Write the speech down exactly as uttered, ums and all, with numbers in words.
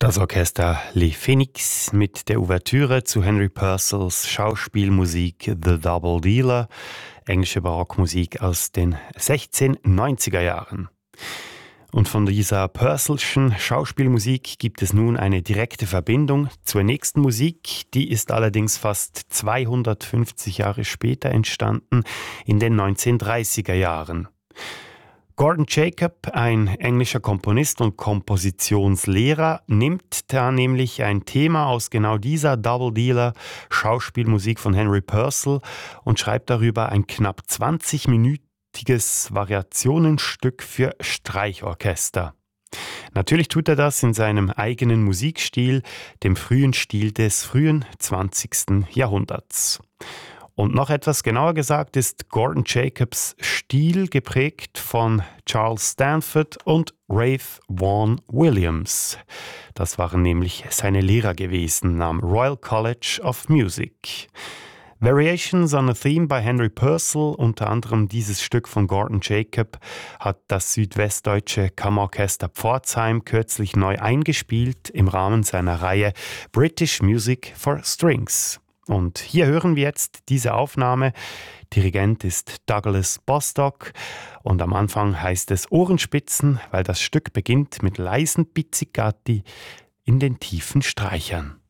Das Orchester Les Phoenix mit der Ouvertüre zu Henry Purcells Schauspielmusik The Double Dealer, englische Barockmusik aus den sechzehnhundertneunziger Jahren. Und von dieser Purcellschen Schauspielmusik gibt es nun eine direkte Verbindung zur nächsten Musik. Die ist allerdings fast zweihundertfünfzig Jahre später entstanden, in den neunzehnhundertdreißiger Jahren. Gordon Jacob, ein englischer Komponist und Kompositionslehrer, nimmt da nämlich ein Thema aus genau dieser Double Dealer Schauspielmusik von Henry Purcell und schreibt darüber ein knapp zwanzigminütiges Variationenstück für Streichorchester. Natürlich tut er das in seinem eigenen Musikstil, dem frühen Stil des frühen zwanzigsten Jahrhunderts. Und noch etwas genauer gesagt ist Gordon Jacobs Stil geprägt von Charles Stanford und Ralph Vaughan Williams. Das waren nämlich seine Lehrer gewesen am Royal College of Music. Variations on a Theme by Henry Purcell, unter anderem dieses Stück von Gordon Jacob, hat das südwestdeutsche Kammerorchester Pforzheim kürzlich neu eingespielt im Rahmen seiner Reihe British Music for Strings. Und hier hören wir jetzt diese Aufnahme. Dirigent ist Douglas Bostock und am Anfang heißt es Ohrenspitzen, weil das Stück beginnt mit leisen Pizzicati in den tiefen Streichern.